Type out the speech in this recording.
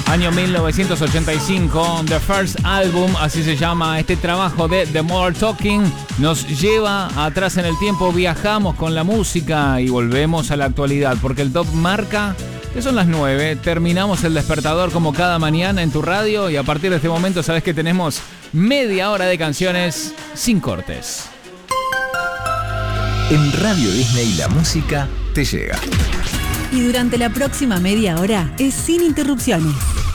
Año 1985, The First Album, así se llama este trabajo de The More Talking. Nos lleva atrás en el tiempo, viajamos con la música y volvemos a la actualidad, porque el top marca que son las 9. Terminamos el despertador como cada mañana en tu radio y a partir de este momento sabes que tenemos media hora de canciones sin cortes. En Radio Disney la música te llega. Y durante la próxima media hora es sin interrupciones.